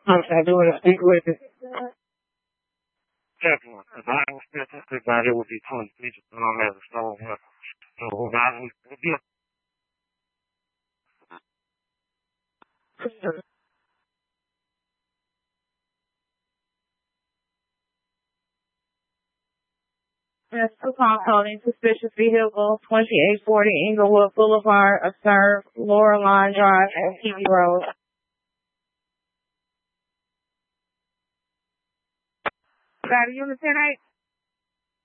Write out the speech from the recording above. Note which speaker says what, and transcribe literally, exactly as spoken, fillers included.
Speaker 1: I'm not doing a speak with it. Definitely. If I was still thinking about it, would be twenty features and I'm at the store. So I would be Yes, Coupon calling suspicious vehicle, twenty-eight forty Inglewood Boulevard, observe Loreline Drive and T V Road. Got a unit ten eight?